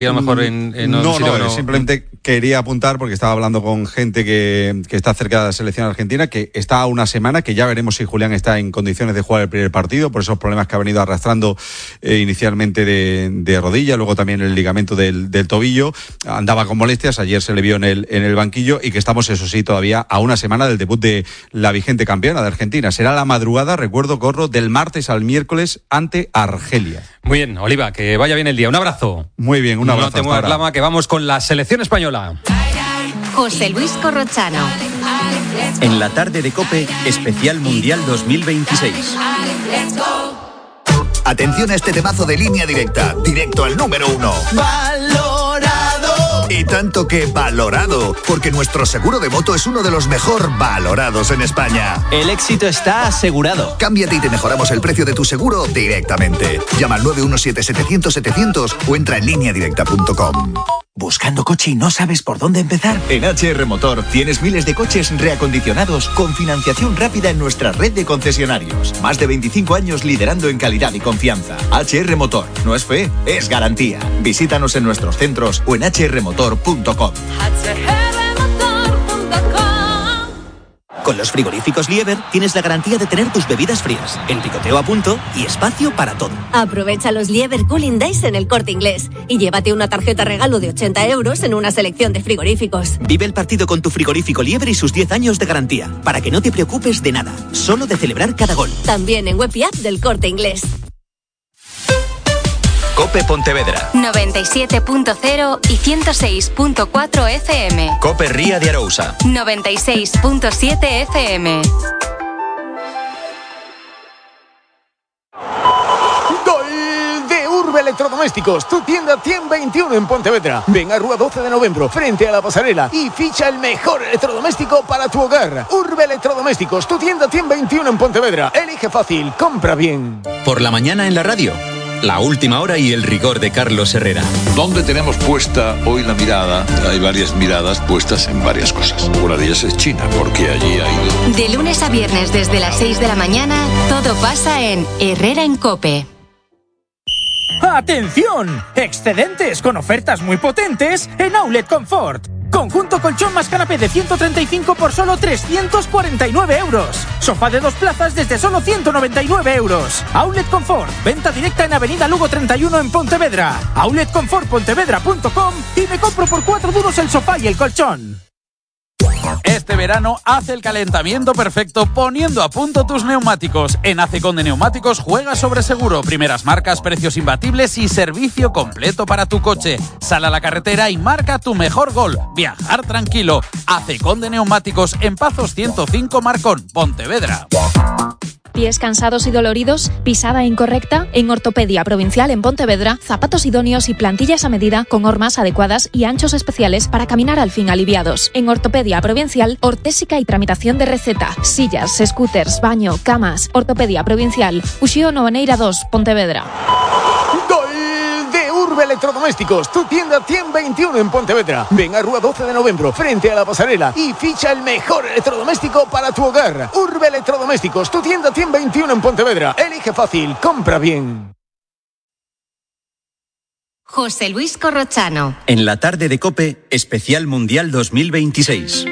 a lo mejor No, simplemente quería apuntar porque estaba hablando con gente que está cerca de la selección argentina, que está a una semana, que ya veremos si Julián está en condiciones de jugar el primer partido por esos problemas que ha venido arrastrando inicialmente de rodilla, luego también el ligamento del tobillo, andaba con molestias, ayer se le vio en el banquillo, y que estamos, eso sí, todavía a una semana del debut de la vigente campeona de Argentina. Será la madrugada, recuerdo, Corro, del martes al miércoles ante Argelia. Muy bien, Oliva, que vaya bien el día. Un abrazo. Muy bien, un abrazo. No te muevas, Lama, que vamos con la selección española. José Luis Corrochano. En la tarde de COPE, especial Mundial 2026. Atención a este temazo de Línea Directa, directo al número 1. ¡Valorado! Y tanto que valorado, porque nuestro seguro de moto es uno de los mejor valorados en España. El éxito está asegurado. Cámbiate y te mejoramos el precio de tu seguro directamente. Llama al 917-700-700 o entra en lineadirecta.com. ¿Buscando coche y no sabes por dónde empezar? En HR Motor tienes miles de coches reacondicionados con financiación rápida en nuestra red de concesionarios. Más de 25 años liderando en calidad y confianza. HR Motor, no es fe, es garantía. Visítanos en nuestros centros o en hrmotor.com. Con los frigoríficos Lieber tienes la garantía de tener tus bebidas frías, el picoteo a punto y espacio para todo. Aprovecha los Lieber Cooling Days en El Corte Inglés y llévate una tarjeta regalo de 80 euros en una selección de frigoríficos. Vive el partido con tu frigorífico Lieber y sus 10 años de garantía, para que no te preocupes de nada, solo de celebrar cada gol. También en web y app del Corte Inglés. COPE Pontevedra 97.0 y 106.4 FM. COPE Ría de Arousa 96.7 FM. Gol de Urbe Electrodomésticos, tu tienda TIEM 21 en Pontevedra. Ven a Rúa 12 de noviembre frente a la pasarela y ficha el mejor electrodoméstico para tu hogar. Urbe Electrodomésticos, tu tienda TIEM 21 en Pontevedra. Elige fácil, compra bien. Por la mañana en la radio, la última hora y el rigor de Carlos Herrera. ¿Dónde tenemos puesta hoy la mirada? Hay varias miradas puestas en varias cosas. Una de ellas es China, porque allí ha ido. De lunes a viernes desde las 6 de la mañana, todo pasa en Herrera en COPE. ¡Atención! Excedentes con ofertas muy potentes en Outlet Comfort. Conjunto colchón más canapé de 135 por solo 349 euros. Sofá de 2 plazas desde solo 199 euros. Outlet Comfort. Venta directa en Avenida Lugo 31 en Pontevedra. outletcomfortpontevedra.com y me compro por 4 duros el sofá y el colchón. Este verano haz el calentamiento perfecto poniendo a punto tus neumáticos. En Aceconde Neumáticos juega sobre seguro, primeras marcas, precios imbatibles y servicio completo para tu coche. Sal a la carretera y marca tu mejor gol. Viajar tranquilo. Aceconde Neumáticos en Pazos 105 Marcón, Pontevedra. ¿Pies cansados y doloridos? ¿Pisada incorrecta? En Ortopedia Provincial en Pontevedra, zapatos idóneos y plantillas a medida con hormas adecuadas y anchos especiales para caminar al fin aliviados. En Ortopedia Provincial, ortésica y tramitación de receta, sillas, scooters, baño, camas. Ortopedia Provincial, Uxío Novaneira 2, Pontevedra. Urbe Electrodomésticos, tu tienda TIEM 21 en Pontevedra. Ven a Rúa 12 de noviembre frente a la pasarela y ficha el mejor electrodoméstico para tu hogar. Urbe Electrodomésticos, tu tienda TIEM 21 en Pontevedra. Elige fácil, compra bien. José Luis Corrochano. En la tarde de COPE, especial Mundial 2026.